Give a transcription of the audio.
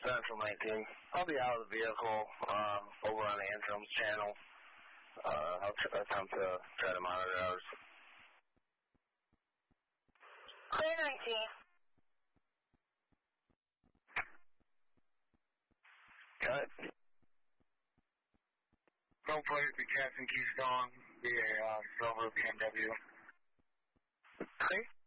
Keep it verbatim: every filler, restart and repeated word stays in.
Central nineteen. I'll be out of the vehicle uh, over on the Anselm's channel. Uh, I'll t attempt to try to monitor ours. Clear nineteen. Got it. No place to Captain Keystone, be a uh, silver B M W. Okay.